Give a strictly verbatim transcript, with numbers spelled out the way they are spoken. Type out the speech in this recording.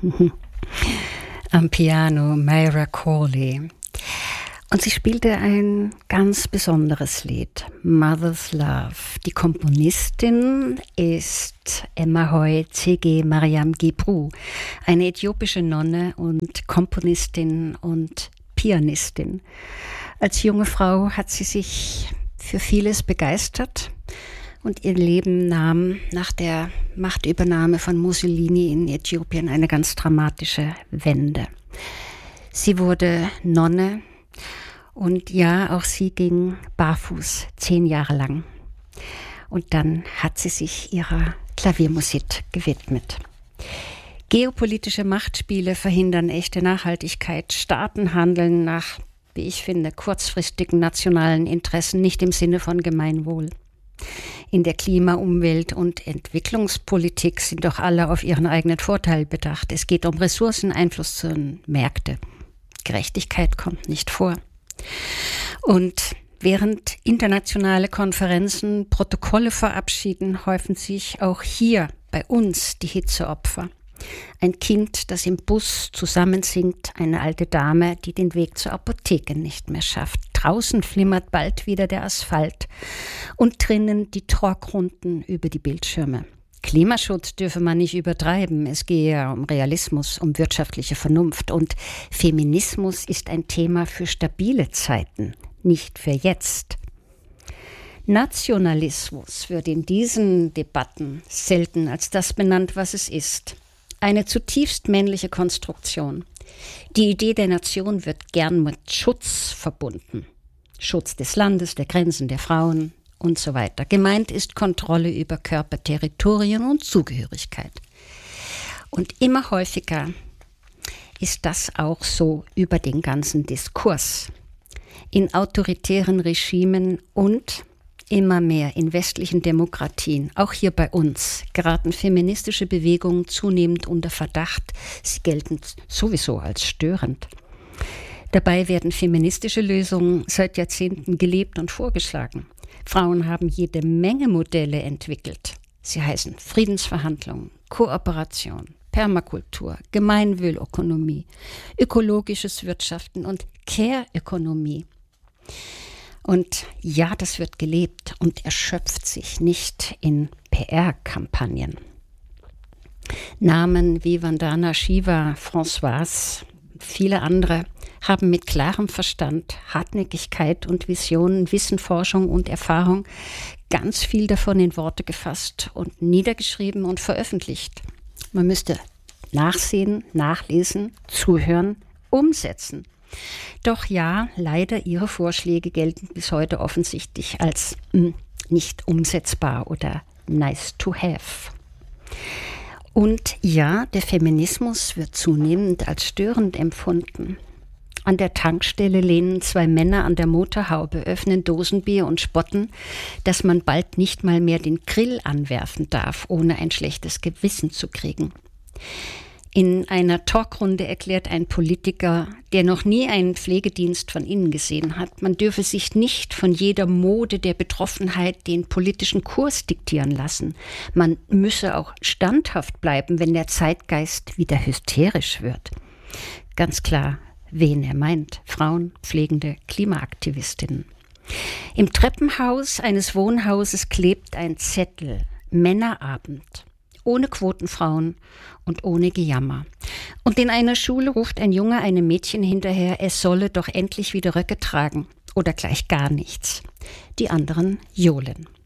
Am Piano Myra Corley. Und sie spielte ein ganz besonderes Lied, Mother's Love. Die Komponistin ist Emma-Hoy Tsege Mariam Gebru, eine äthiopische Nonne und Komponistin und Pianistin. Als junge Frau hat sie sich für vieles begeistert und ihr Leben nahm nach der Machtübernahme von Mussolini in Äthiopien eine ganz dramatische Wende. Sie wurde Nonne. Und ja, auch sie ging barfuß zehn Jahre lang. Und dann hat sie sich ihrer Klaviermusik gewidmet. Geopolitische Machtspiele verhindern echte Nachhaltigkeit. Staaten handeln nach, wie ich finde, kurzfristigen nationalen Interessen, nicht im Sinne von Gemeinwohl. In der Klima-, Umwelt- und Entwicklungspolitik sind doch alle auf ihren eigenen Vorteil bedacht. Es geht um Ressourcen, Einfluss zu Märkte. Gerechtigkeit kommt nicht vor. Und während internationale Konferenzen Protokolle verabschieden, häufen sich auch hier bei uns die Hitzeopfer. Ein Kind, das im Bus zusammensinkt, eine alte Dame, die den Weg zur Apotheke nicht mehr schafft. Draußen flimmert bald wieder der Asphalt und drinnen die Talkrunden über die Bildschirme. Klimaschutz dürfe man nicht übertreiben. Es gehe ja um Realismus, um wirtschaftliche Vernunft. Und Feminismus ist ein Thema für stabile Zeiten, nicht für jetzt. Nationalismus wird in diesen Debatten selten als das benannt, was es ist. Eine zutiefst männliche Konstruktion. Die Idee der Nation wird gern mit Schutz verbunden. Schutz des Landes, der Grenzen, der Frauen und so weiter. Gemeint ist Kontrolle über Körper, Territorien und Zugehörigkeit. Und immer häufiger ist das auch so über den ganzen Diskurs. In autoritären Regimen und immer mehr in westlichen Demokratien, auch hier bei uns, geraten feministische Bewegungen zunehmend unter Verdacht. Sie gelten sowieso als störend. Dabei werden feministische Lösungen seit Jahrzehnten gelebt und vorgeschlagen. Frauen haben jede Menge Modelle entwickelt. Sie heißen Friedensverhandlungen, Kooperation, Permakultur, Gemeinwohlökonomie, ökologisches Wirtschaften und Care-Ökonomie. Und ja, das wird gelebt und erschöpft sich nicht in P R-Kampagnen. Namen wie Vandana Shiva, Françoise, viele andere haben mit klarem Verstand, Hartnäckigkeit und Visionen, Wissen, Forschung und Erfahrung ganz viel davon in Worte gefasst und niedergeschrieben und veröffentlicht. Man müsste nachsehen, nachlesen, zuhören, umsetzen. Doch ja, leider, ihre Vorschläge gelten bis heute offensichtlich als mh, nicht umsetzbar oder nice to have. Und ja, der Feminismus wird zunehmend als störend empfunden. An der Tankstelle lehnen zwei Männer an der Motorhaube, öffnen Dosenbier und spotten, dass man bald nicht mal mehr den Grill anwerfen darf, ohne ein schlechtes Gewissen zu kriegen. In einer Talkrunde erklärt ein Politiker, der noch nie einen Pflegedienst von innen gesehen hat, man dürfe sich nicht von jeder Mode der Betroffenheit den politischen Kurs diktieren lassen. Man müsse auch standhaft bleiben, wenn der Zeitgeist wieder hysterisch wird. Ganz klar, wen er meint: Frauen, pflegende Klimaaktivistinnen. Im Treppenhaus eines Wohnhauses klebt ein Zettel: Männerabend. Ohne Quotenfrauen und ohne Gejammer. Und in einer Schule ruft ein Junge einem Mädchen hinterher, es solle doch endlich wieder Röcke tragen oder gleich gar nichts. Die anderen johlen.